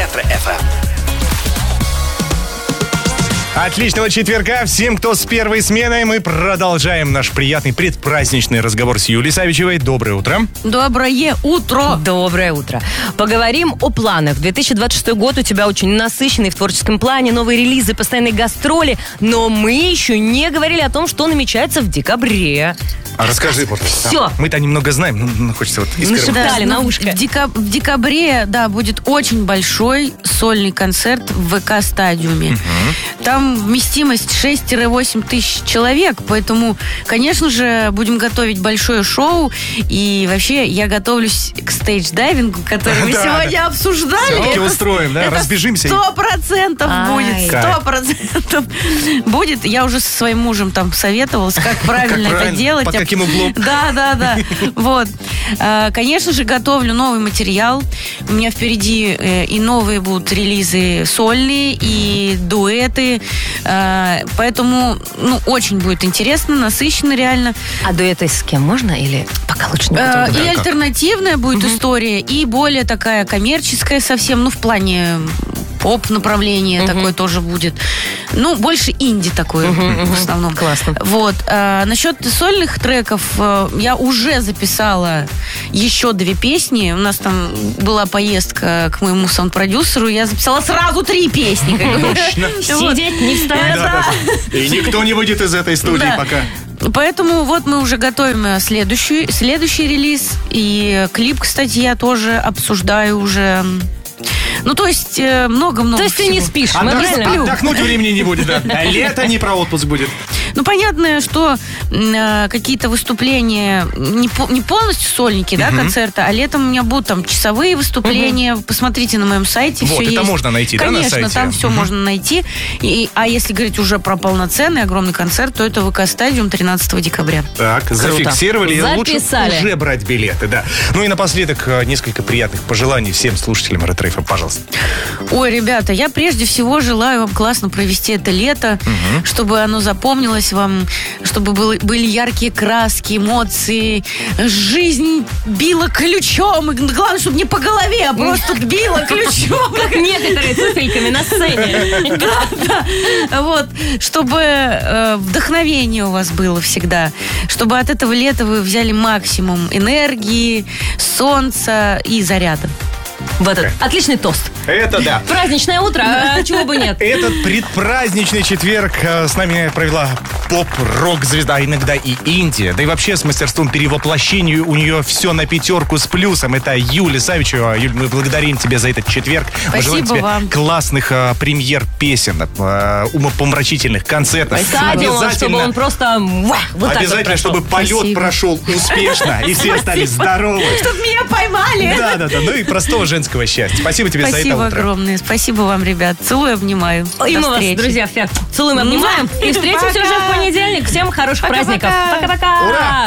Метро-ФМ. Отличного четверга всем, кто с первой сменой. Мы продолжаем наш приятный предпраздничный разговор с Юлией Савичевой. Доброе утро. Доброе утро. Доброе утро. Поговорим о планах. 2026 год у тебя очень насыщенный в творческом плане. Новые релизы, постоянные гастроли. Но мы еще не говорили о том, что намечается в декабре. А расскажи, вот. Все. Мы-то немного знаем, но хочется вот из первых. Нашептали на ушко. В декабре, да, будет очень большой сольный концерт в ВК-стадиуме. Там вместимость 6-8 тысяч человек, поэтому, конечно же, будем готовить большое шоу. И вообще, я готовлюсь к стейдж-дайвингу, который мы сегодня обсуждали. Все-таки устроим, да? Разбежимся. 100% будет. 100% будет. Я уже со своим мужем там советовалась, как правильно это делать. Под каким углом? Да. Вот. Конечно же, готовлю новый материал. У меня впереди и новые будут релизы сольные, и дуэты. Поэтому, очень будет интересно, насыщенно реально. А дуэты с кем можно? Или пока лучше не буду? И альтернативная будет история, и более такая коммерческая совсем, в плане поп-направление такое тоже будет. Больше инди такое в основном. Классно. Вот. Насчет сольных треков я уже записала еще 2 песни. У нас там была поездка к моему саунд-продюсеру. Я записала сразу 3 песни. Точно. Сидеть, не вставать. И никто не выйдет из этой студии пока. Поэтому вот мы уже готовим следующий релиз. И клип, кстати, я тоже обсуждаю уже. То есть много-много. То есть ты не спишь, мы правильно? Отдохнуть времени не будет, да. А лето не про отпуск будет. Понятно, что какие-то выступления не полностью сольники, концерта, а летом у меня будут там часовые выступления. Посмотрите на моем сайте, все есть. Вот, это можно найти, да, на сайте? Конечно, там все можно найти. А если говорить уже про полноценный огромный концерт, то это ВК-стадиум 13 декабря. Так, зафиксировали. Записали. Лучше уже брать билеты, да. И напоследок несколько приятных пожеланий всем слушателям Ретро-ФМ, пожалуйста. Ой, ребята, я прежде всего желаю вам классно провести это лето, чтобы оно запомнилось вам, чтобы были яркие краски, эмоции, жизнь била ключом. И главное, чтобы не по голове, а просто била ключом. Как некоторые туфельками на сцене. Да. Вот. Чтобы вдохновение у вас было всегда. Чтобы от этого лета вы взяли максимум энергии, солнца и заряда. Отличный тост. Это да. Праздничное утро, а чего бы нет. Этот предпраздничный четверг с нами провела поп-рок-звезда, иногда и Индия. Да и вообще с мастерством перевоплощения у нее все на 5 с плюсом. Это Юлия Савичева. Юль, мы благодарим тебя за этот четверг. Мы желаем тебе классных премьер песен, умопомрачительных концертов. Обязательно, чтобы он просто вот обязательно, чтобы полет прошел успешно и все остались здоровы. Чтобы меня поймали. Да. И простого женского счастья. Спасибо тебе за это утро. Спасибо огромное. Спасибо вам, ребят. Целую, обнимаю. И мы вас, друзья, целуем, обнимаем. И встретимся уже в понедельник. Всем хороших праздников. Пока-пока. Ура!